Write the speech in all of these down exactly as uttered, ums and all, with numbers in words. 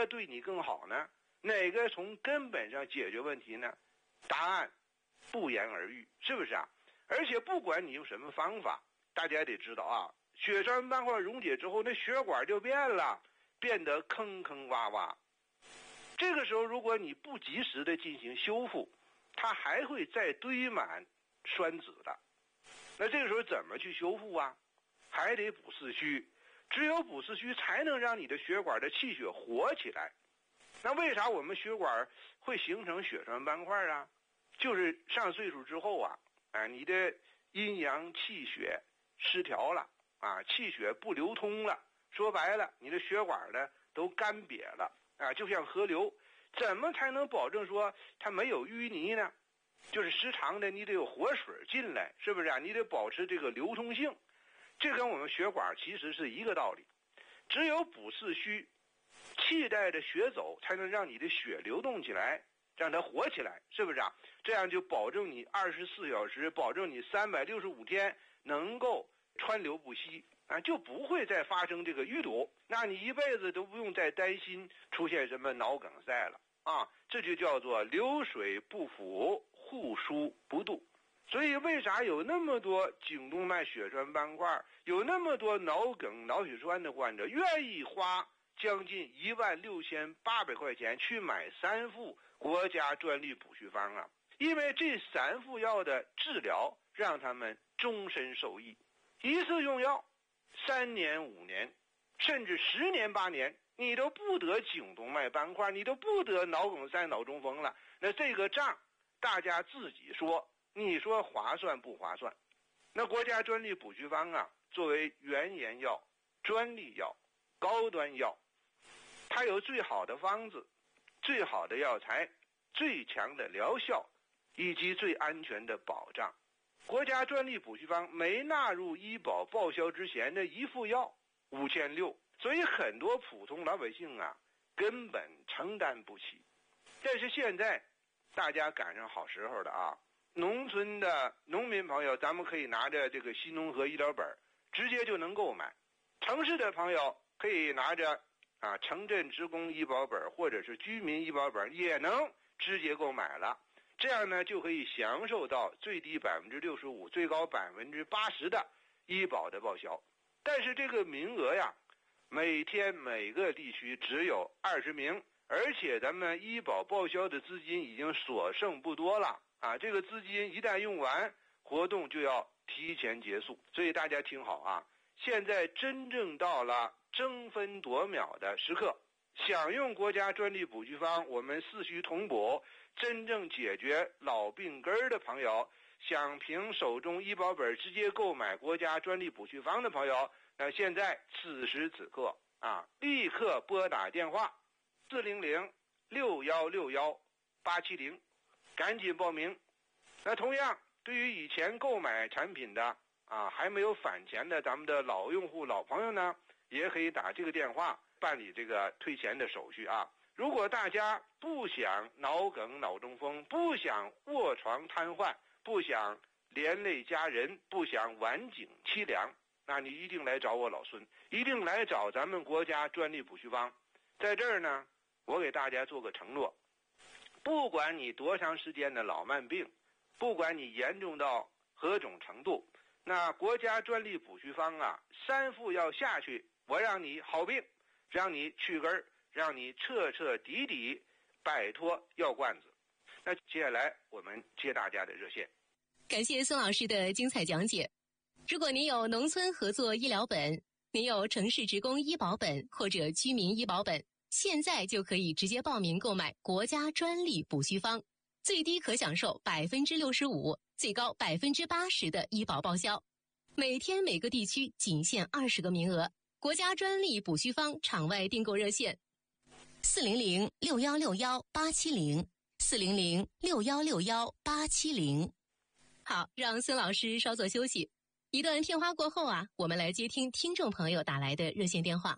个对你更好呢？哪个从根本上解决问题呢？答案不言而喻，是不是啊？而且不管你用什么方法，大家也得知道啊，血栓斑块溶解之后，那血管就变了，变得坑坑洼洼。这个时候如果你不及时的进行修复，它还会再堆满栓子的。那这个时候怎么去修复啊？还得补四虚，只有补四虚才能让你的血管的气血活起来。那为啥我们血管会形成血栓斑块啊？就是上岁数之后啊，啊，你的阴阳气血失调了啊，气血不流通了。说白了，你的血管呢都干瘪了啊，就像河流。怎么才能保证说它没有淤泥呢？就是时常的你得有活水进来，是不是啊？你得保持这个流通性。这跟我们血管其实是一个道理。只有补四虚，气带着血走，才能让你的血流动起来，让它活起来，是不是啊？这样就保证你二十四小时，保证你三百六十五天能够川流不息啊，就不会再发生这个淤堵。那你一辈子都不用再担心出现什么脑梗塞了啊！这就叫做流水不腐，户枢不蠹。所以为啥有那么多颈动脉血栓斑块，有那么多脑梗脑血栓的患者愿意花将近一万六千八百块钱去买三副国家专利补虚方啊？因为这三副药的治疗让他们终身受益，一次用药三年五年甚至十年八年，你都不得颈动脉斑块，你都不得脑梗塞脑中风了。那这个账大家自己说，你说划算不划算？那国家专利补虚方啊，作为原研药、专利药、高端药，它有最好的方子、最好的药材、最强的疗效以及最安全的保障。国家专利补虚方没纳入医保报销之前的一副药五千六，所以很多普通老百姓啊根本承担不起。但是现在大家赶上好时候了啊，农村的农民朋友，咱们可以拿着这个新农合医疗本直接就能购买。城市的朋友可以拿着啊城镇职工医保本或者是居民医保本也能直接购买了。这样呢就可以享受到最低百分之六十五、最高百分之八十的医保的报销。但是这个名额呀，每天每个地区只有二十名，而且咱们医保报销的资金已经所剩不多了啊！这个资金一旦用完，活动就要提前结束。所以大家听好啊，现在真正到了争分夺秒的时刻，想用国家专利补虚方，我们四虚同补，真正解决老病根的朋友，想凭手中医保本直接购买国家专利补虚方的朋友，那现在此时此刻啊，立刻拨打电话四零零六一六一八七零，赶紧报名。那同样对于以前购买产品的啊还没有返钱的咱们的老用户老朋友呢，也可以打这个电话办理这个退钱的手续啊。如果大家不想脑梗脑中风，不想卧床瘫痪，不想连累家人，不想晚景凄凉，那你一定来找我老孙，一定来找咱们国家专利补虚方。在这儿呢，我给大家做个承诺，不管你多长时间的老慢病，不管你严重到何种程度，那国家专利补虚方啊，三副药下去，我让你好病，让你去根儿，让你彻彻底底摆脱药罐子。那接下来我们接大家的热线。 感谢孙老师的精彩讲解。如果您有农村合作医疗本，您有城市职工医保本或者居民医保本，现在就可以直接报名购买国家专利补虚方，最低可享受百分之六十五，最高百分之八十的医保报销。每天每个地区仅限二十个名额。国家专利补虚方场外订购热线：四零零六一六一八七零，四零零六一六一八七零。好，让孙老师稍作休息。一段片花过后啊，我们来接听听众朋友打来的热线电话。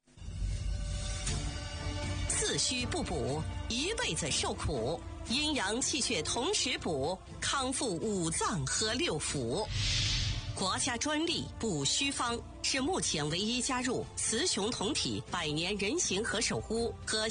四虚不补，一辈子受苦；阴阳气血同时补，康复五脏和六腑。国家专利补虚方是目前唯一加入雌雄同体百年人形和守护和